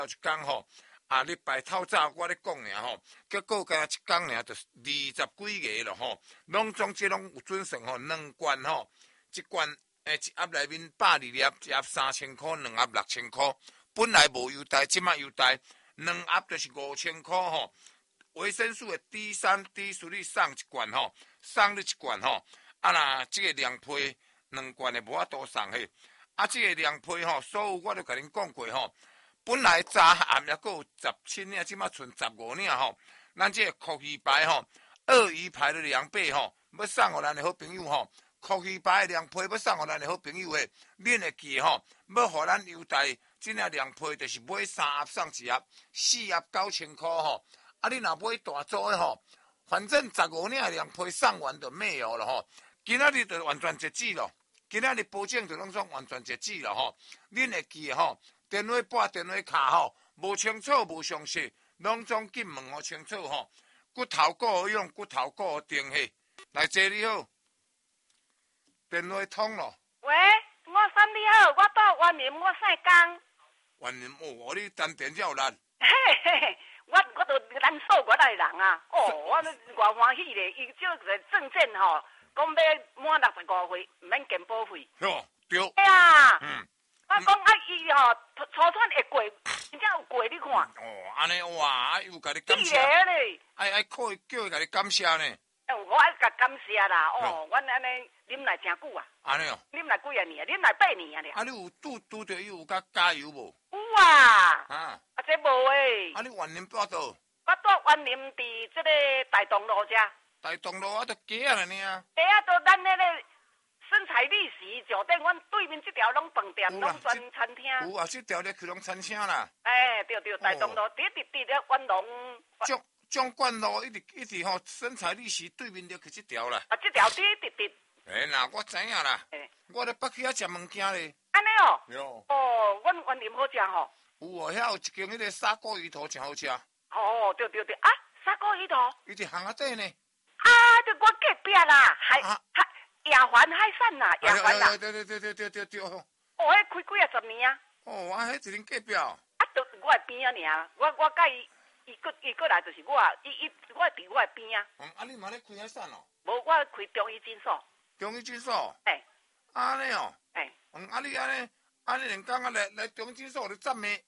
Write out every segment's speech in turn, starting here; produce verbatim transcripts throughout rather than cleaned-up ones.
一天吼，啊，礼拜透早我咧讲尔吼，结果干一天尔就二十几个咯吼，拢总之拢有准算吼，两罐吼，一罐诶一盒内面百二粒，一盒三千块，两盒六千块。本来无优待，即卖优待，两盒就是五千块吼。维生素的 D 三 D 属你送一罐吼，送你一罐吼。啊那即个量配两罐的无法度送嘿。啊，即个量配吼，所有我都甲恁讲过吼。本来早暗也阁有十七领，即马剩十五领吼。咱即个酷鱼牌吼，鳄鱼牌的两倍吼，要送互咱的好朋友吼。酷鱼牌的量配要送互咱的好朋友诶，恁会记吼，要互咱优待。即领量配就是买三盒送一盒，四盒九千块吼。啊，你若买大组的吼，反正十五领量配送完就没有了吼。今仔日就完全截止咯，今仔日保证就拢算完全截止了吼。恁会记吼，电话拨电话卡吼，无清楚无详细，拢总紧问我清楚吼。骨头够好用，骨头够好定嘿。来坐你好，电话通咯。 喂，我三你好，我到万年我姓江。 万年哦，你单电才有力。 嘿嘿嘿，我我都咱数我来人啊，哦，我偌欢喜咧，伊这个证件吼，讲要满六十五岁，唔免健保费。 哟，对。 哎呀， 嗯， 我讲啊，伊吼初选会过，真正有过，你看。 哦，安尼哇，又甲你感谢。 咧， 爱爱可叫伊甲你感谢呢。 我爱甲感谢啦，哦，阮安尼啉来真久啊。 安尼哦。 啉来几啊年啊？啉来八年啊咧。 啊，你有拄拄着伊有甲加油无？ 有啊。 啊。 啊，这无诶。 啊，你万年住倒？ 我住万年伫这个大东路遮。 大东路啊，都街啊呢。 街啊，都咱那个身材历史酒店，阮对面这条拢饭店，拢专餐厅。 有啊，这条咧去拢餐厅啦。 哎，对对，大东路直直直咧万隆。 中中冠路一直一直吼，身材历史对面就去这条啦。 啊，这条直直直。 哎，那我知影啦。哎。我咧北去遐食物件咧。 安尼哦。 哟。 哦，阮万年好食吼。 有哦，遐有一间迄个砂锅鱼头真好食。 哦，对对对，啊，砂锅鱼头。 伊伫巷仔底呢。 啊，就我隔壁啦，海海亚环海产啦，亚环啦。 对对对对对对对。哦， 迄开几啊十年啊。 哦，啊，迄一恁隔壁。啊， 都我的边啊尔，我我甲伊。伊过伊过来就是我，伊伊我伫我的边啊。 嗯，啊你嘛咧开海产哦？ 无，我开中医诊所。 中医诊所？ 哎。 安尼哦。 哎。 嗯，啊你安尼，安尼连讲啊来来中医诊所咧赞美。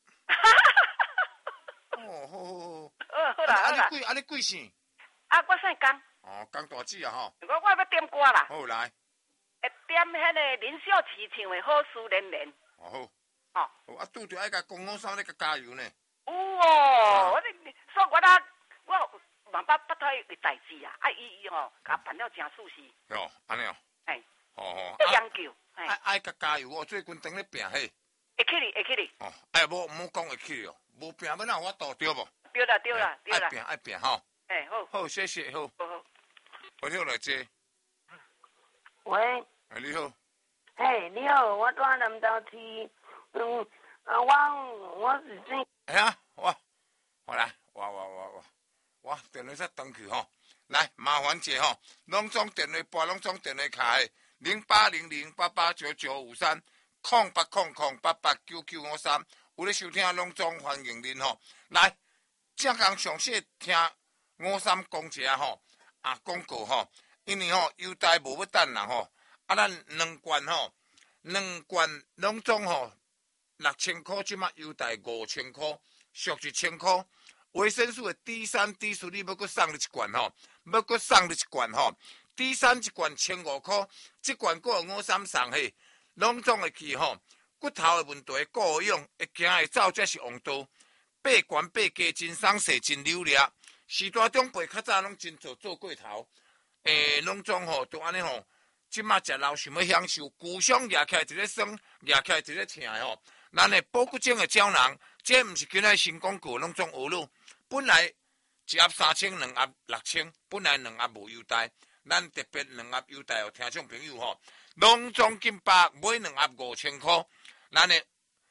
哦，好好好。 呃，好啦好啦。 啊你贵啊你贵姓？ 啊，我姓江。 哦，江大姐啊吼。 我我要点歌啦。 好来。 会点迄个林秀琪唱的《好事连连》。 哦好。 哦。 好啊，拄着爱甲公公嫂咧甲加油呢。 有哦，我你说我啦，我万八八胎的代志啊，啊伊伊吼，甲办了真舒适。 哟，安尼哦。 哎。 哦哦。 要研究。 爱爱甲加油哦，最近当咧拼嘿。 会起哩，会起哩。 哦，哎，无唔好讲会起哩哦，无拼要哪有法度对无？ 对啦，对啦，对啦。 爱拼爱拼吼。 哎，好。 好，谢谢，好。 好好。 我你好来接。 喂。 哎，你好。 嘿，你好，我住南投市，嗯，啊，我我是这。 哎呀，我我来，我我我我我电话再登去吼。来，麻烦者吼，拢总电话拨，拢总电话卡的零八零零八八九九五三空八空空八八九九五三，有咧收听拢总欢迎恁吼。来，正讲详细听五三讲一下吼，啊广告吼，因为吼优待无要等人吼，啊咱两罐吼，两罐拢总吼六千块，即马优待五千块，俗一千块。维生素的 D 三 D 属你要阁送你一罐吼，要阁送你一罐吼 ，D 三一罐千五块，这罐阁有五三送嘿，拢总会去吼。骨头的问题够好用，会行会走才是王道。八罐八价真爽势真流利，时代长辈较早拢真做做过头，诶，拢总吼都安尼吼。即马食老想要享受，骨伤压起来一个酸，压起来一个疼吼。咱的保骨精的胶囊，这毋是今仔新广告，拢总学路。本来一盒三千，两盒六千，本来两盒无优待，咱特别两盒优待哦，听众朋友吼，拢总金百买两盒五千块。咱的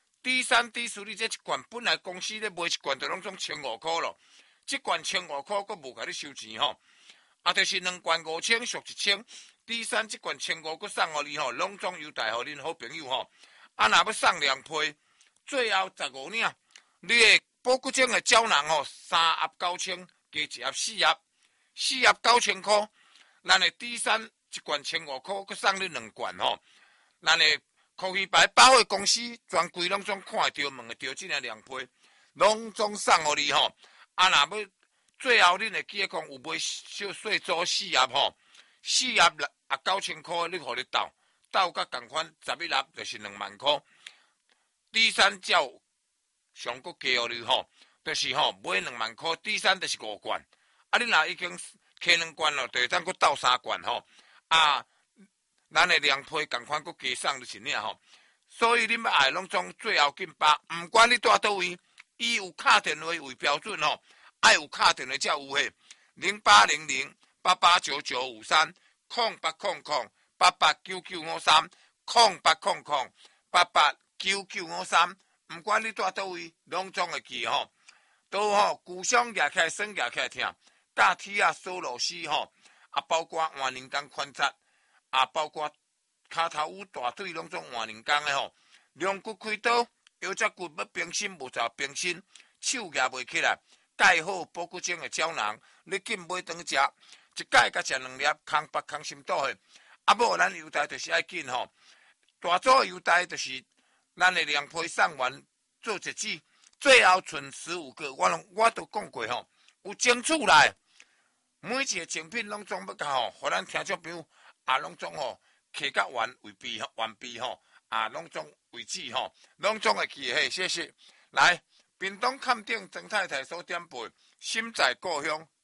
D 三 D 属你这一罐，本来公司咧卖一罐就拢总千五块咯，这罐千五块，佫无甲你收钱吼。啊，就是两罐五千，属一千。D 三这罐千五，佫送互你吼，拢总优待互恁好朋友吼。啊，若要送两批，最后十五领。 你的保骨精的胶囊吼，三盒九千，加一盒四盒，四盒九千块。咱的 D 三一罐千五块，佮送你两罐吼。咱的科技牌保险公司专柜拢总看会到，问会到，这个量配拢总送互你吼。啊，若要最后恁会记得讲有买小细组四盒吼，四盒啊九千块，你互你斗斗甲共款，十一盒就是两万块。D 三照上佫加互你吼，就是吼买两万块 ，D 三就是五罐。啊，你若已经开两罐咯，就会当佫斗三罐吼。啊，咱的量配共款佫加送就是领吼。所以恁要爱拢总最后紧把，毋管你住倒位，伊有卡电话为标准吼，爱有卡电话才有嘿。零八零零八八九九五三空八空空八八九九五三空八空空八八九九五三，毋管你住倒位，拢总会记吼。都吼，骨伤举起来，酸举起来疼。大体啊，索罗斯吼，啊，包括换人工宽窄，啊，包括骹头乌大腿拢总换人工的吼。两骨开刀，腰脊骨要平伸无就平伸，手举袂起来。钙好保骨精的胶囊，你紧买当食，一钙甲食两粒，空腹空心肚的。啊，无咱优待就是爱紧吼。大组的优待就是咱的量配送完做一季，最后剩十五个，我拢我都讲过吼，有争取来。每一个精品拢总要甲吼，互咱听众朋友啊，拢总吼摕甲完为毕完毕吼，啊，拢总为止吼，拢总会记嘿，谢谢。来，屏东崁顶曾太太所点配，心在故乡。